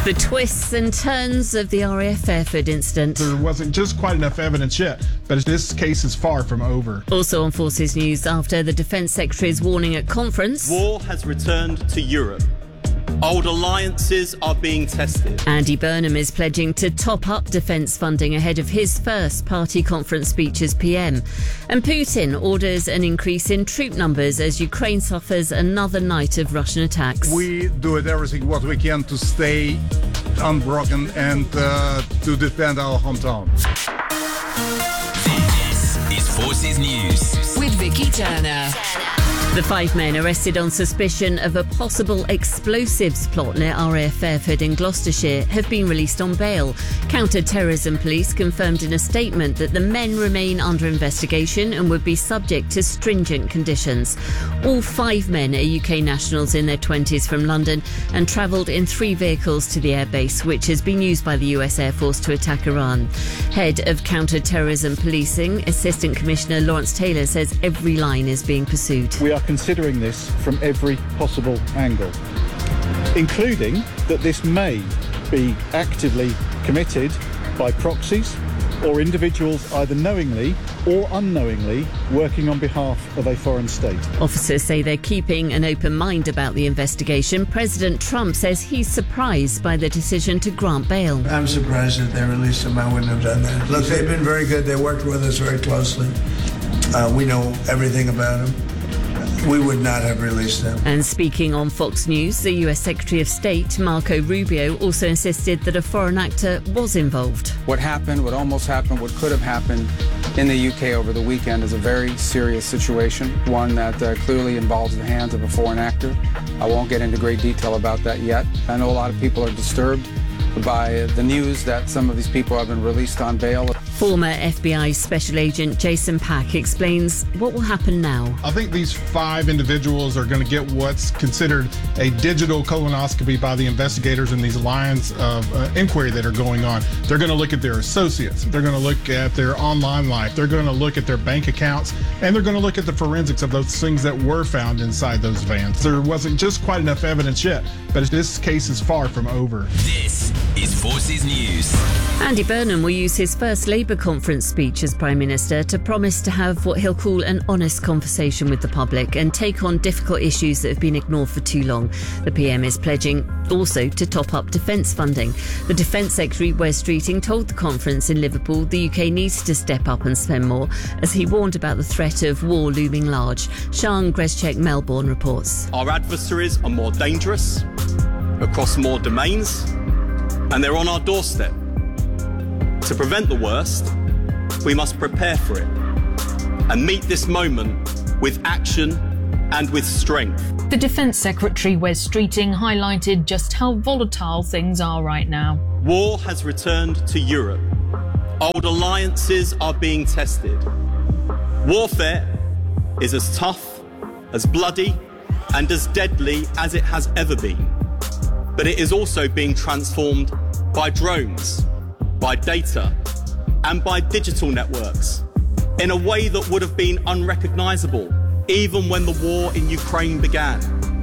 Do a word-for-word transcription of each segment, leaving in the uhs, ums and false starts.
The twists and turns of the R A F Fairford incident. There wasn't just quite enough evidence yet, but this case is far from over. Also on Forces News, after the Defence Secretary's warning at conference, war has returned to Europe. Old alliances are being tested. Andy Burnham is pledging to top up defence funding ahead of his first party conference speech as P M. And Putin orders an increase in troop numbers as Ukraine suffers another night of Russian attacks. We do it everything what we can to stay unbroken and uh, to defend our hometown. This is Forces News with Vicky Turner. The five men arrested on suspicion of a possible explosives plot near R A F Fairford in Gloucestershire have been released on bail. Counter-terrorism police confirmed in a statement that the men remain under investigation and would be subject to stringent conditions. All five men are U K nationals in their twenties from London and travelled in three vehicles to the airbase, which has been used by the U S Air Force to attack Iran. Head of Counter-Terrorism Policing, Assistant Commissioner Lawrence Taylor, says every line is being pursued. We are considering this from every possible angle, including that this may be actively committed by proxies or individuals either knowingly or unknowingly working on behalf of a foreign state. Officers say they're keeping an open mind about the investigation. President Trump says he's surprised by the decision to grant bail. I'm surprised that they released him. I wouldn't have done that. Look, they've been very good. They worked with us very closely. Uh, we know everything about them. We would not have released them. And speaking on Fox News, the U S Secretary of State, Marco Rubio, also insisted that a foreign actor was involved. What happened, what almost happened, what could have happened in the U K over the weekend is a very serious situation, one that uh, clearly involves the hands of a foreign actor. I won't get into great detail about that yet. I know a lot of people are disturbed by the news that some of these people have been released on bail. Former F B I Special Agent Jason Pack explains what will happen now. I think these five individuals are going to get what's considered a digital colonoscopy by the investigators in these lines of uh, inquiry that are going on. They're going to look at their associates. They're going to look at their online life. They're going to look at their bank accounts. And they're going to look at the forensics of those things that were found inside those vans. There wasn't just quite enough evidence yet, but this case is far from over. This is Forces News. Andy Burnham will use his first Labour conference speech as Prime Minister to promise to have what he'll call an honest conversation with the public and take on difficult issues that have been ignored for too long. The P M is pledging also to top up defence funding. The Defence Secretary, Wes Streeting, told the conference in Liverpool the U K needs to step up and spend more, as he warned about the threat of war looming large. Sian Greszczek, Melbourne, reports. Our adversaries are more dangerous, across more domains, and they're on our doorstep. To prevent the worst, we must prepare for it and meet this moment with action and with strength. The Defence Secretary, Wes Streeting, highlighted just how volatile things are right now. War has returned to Europe. Old alliances are being tested. Warfare is as tough, as bloody, and as deadly as it has ever been. But it is also being transformed by drones, by data, and by digital networks in a way that would have been unrecognisable even when the war in Ukraine began.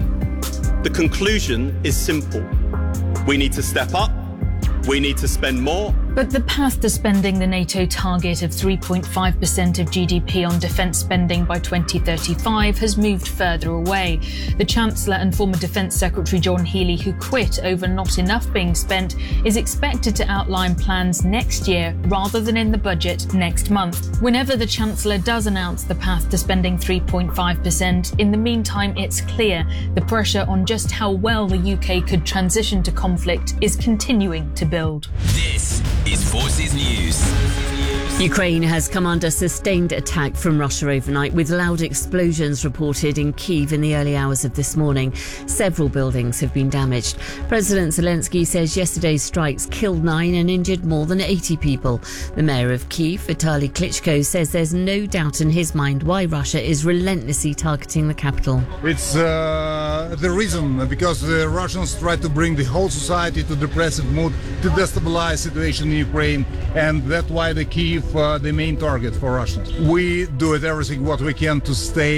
The conclusion is simple. We need to step up. We need to spend more. But the path to spending the NATO target of three point five percent of G D P on defence spending by twenty thirty-five has moved further away. The Chancellor and former Defence Secretary John Healey, who quit over not enough being spent, is expected to outline plans next year rather than in the budget next month. Whenever the Chancellor does announce the path to spending three point five percent, in the meantime it's clear the pressure on just how well the U K could transition to conflict is continuing to build. This is Forces News. Ukraine has come under sustained attack from Russia overnight, with loud explosions reported in Kyiv in the early hours of this morning. Several buildings have been damaged. President Zelensky says yesterday's strikes killed nine and injured more than eighty people. The mayor of Kyiv, Vitaly Klitschko, says there's no doubt in his mind why Russia is relentlessly targeting the capital. It's uh, the reason because the Russians try to bring the whole society to depressive mood, to destabilize situation in Ukraine, and that's why the Kyiv uh, the main target for Russians. We do it everything what we can to stay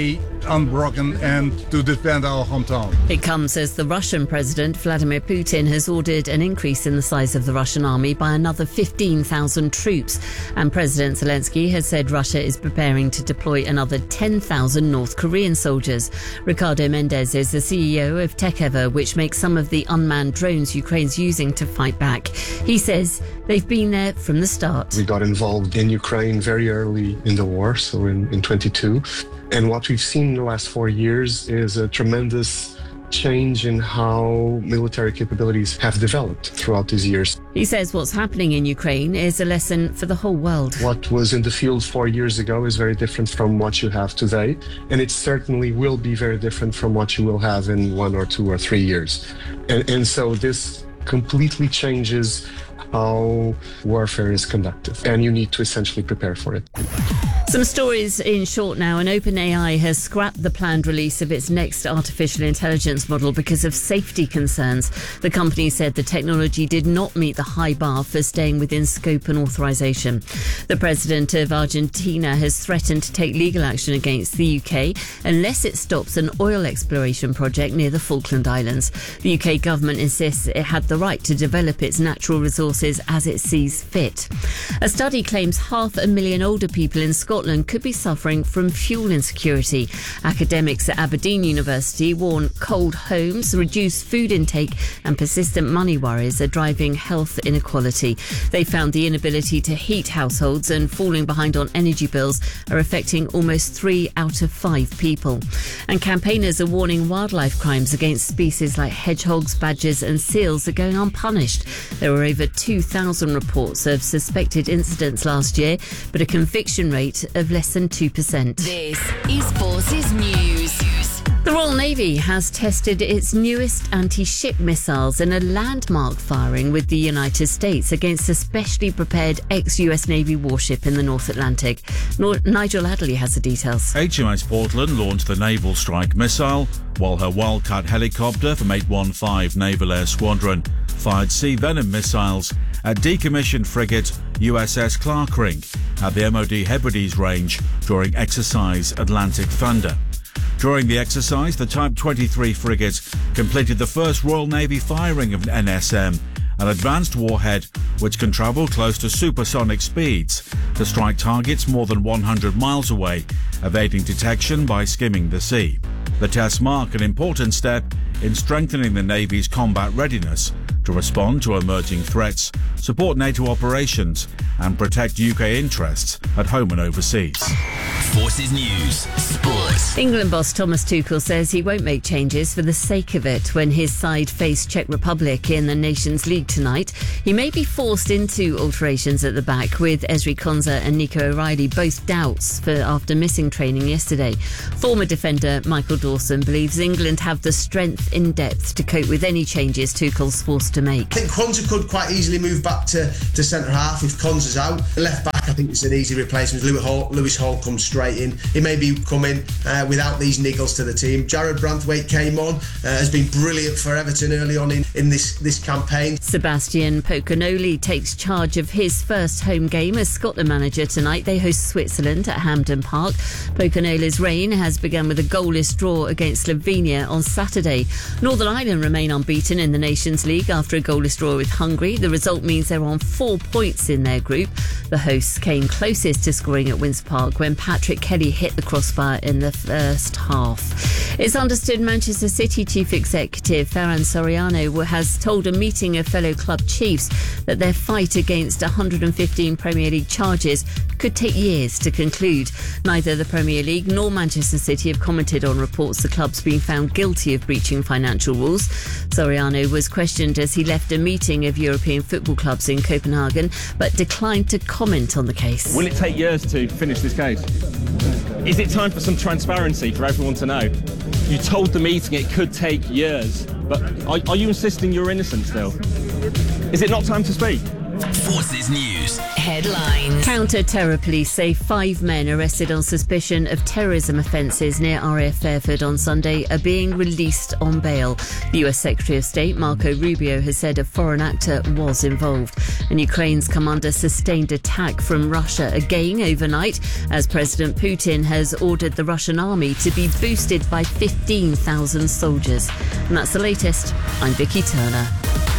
unbroken and to defend our hometown. It comes as the Russian President Vladimir Putin has ordered an increase in the size of the Russian army by another fifteen thousand troops. And President Zelensky has said Russia is preparing to deploy another ten thousand North Korean soldiers. Ricardo Mendez is the C E O of Tekever, which makes some of the unmanned drones Ukraine's using to fight back. He says they've been there from the start. We got involved in Ukraine very early in the war, so in, in twenty-two. And what we've seen in the last four years is a tremendous change in how military capabilities have developed throughout these years. He says what's happening in Ukraine is a lesson for the whole world. What was in the field four years ago is very different from what you have today, and it certainly will be very different from what you will have in one or two or three years. And, and so this completely changes how warfare is conducted, and you need to essentially prepare for it. Some stories in short now. An OpenAI has scrapped the planned release of its next artificial intelligence model because of safety concerns. The company said the technology did not meet the high bar for staying within scope and authorization. The president of Argentina has threatened to take legal action against the U K unless it stops an oil exploration project near the Falkland Islands. The U K government insists it had the right to develop its natural resources as it sees fit. A study claims half a million older people in Scotland could be suffering from fuel insecurity. Academics at Aberdeen University warn cold homes, reduced food intake and persistent money worries are driving health inequality. They found the inability to heat households and falling behind on energy bills are affecting almost three out of five people. And campaigners are warning wildlife crimes against species like hedgehogs, badgers and seals are going unpunished. There were over two thousand reports of suspected incidents last year, but a conviction rate of less than two percent. This is Forces News. The Royal Navy has tested its newest anti-ship missiles in a landmark firing with the United States against a specially prepared ex-U S Navy warship in the North Atlantic. Nor- Nigel Adderley has the details. H M S Portland launched the Naval Strike Missile, while her Wildcat helicopter from eight one five Naval Air Squadron fired Sea Venom missiles at decommissioned frigate U S S Clarkring at the M O D Hebrides range during exercise Atlantic Thunder. During the exercise, the Type twenty-three frigate completed the first Royal Navy firing of an N S M, an advanced warhead which can travel close to supersonic speeds to strike targets more than one hundred miles away, evading detection by skimming the sea. The tests mark an important step in strengthening the Navy's combat readiness to respond to emerging threats, support NATO operations and protect U K interests at home and overseas. Forces News Sports. England boss Thomas Tuchel says he won't make changes for the sake of it when his side face Czech Republic in the Nations League tonight. He may be forced into alterations at the back, with Ezri Konsa and Nico O'Reilly both doubts for after missing training yesterday. Former defender Michael Dawson believes England have the strength in depth to cope with any changes Tuchel's forced to make. I think Konsa could quite easily move back to, to centre half if Konsa's out. The left back, I think it's an easy replacement. Lewis Hall, Lewis Hall comes straight in. He may be coming uh, without these niggles to the team. Jared Branthwaite came on, uh, has been brilliant for Everton early on in, in this, this campaign. Sebastian Pocanoli takes charge of his first home game as Scotland manager tonight. They host Switzerland at Hampden Park. Pocanoli's reign has begun with a goalless draw against Slovenia on Saturday. Northern Ireland remain unbeaten in the Nations League after a goalless draw with Hungary. The result means they're on four points in their group. The hosts came closest to scoring at Windsor Park when Patrick Kelly hit the crossbar in the first half. It's understood Manchester City chief executive Ferran Soriano has told a meeting of fellow club chiefs that their fight against one hundred fifteen Premier League charges could take years to conclude. Neither the Premier League nor Manchester City have commented on reports the club's been found guilty of breaching financial rules. Soriano was questioned as he left a meeting of European football clubs in Copenhagen, but declined to comment on the case. Will it take years to finish this case? Is it time for some transparency for everyone to know? You told the meeting it could take years, but are, are you insisting you're innocent still? Is it not time to speak? Forces News headlines. Counter-terror police say five men arrested on suspicion of terrorism offences near R A F Fairford on Sunday are being released on bail. The U S Secretary of State Marco Rubio has said a foreign actor was involved. And Ukraine's come under sustained attack from Russia again overnight, as President Putin has ordered the Russian army to be boosted by fifteen thousand soldiers. And that's the latest. I'm Vicky Turner.